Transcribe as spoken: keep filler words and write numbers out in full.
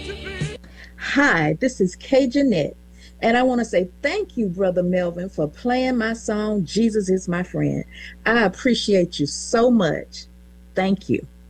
Hi, this is Kay Jeanette, and I want to say thank you, Brother Melvin, for playing my song, Jesus is My Friend. I appreciate you so much. Thank you.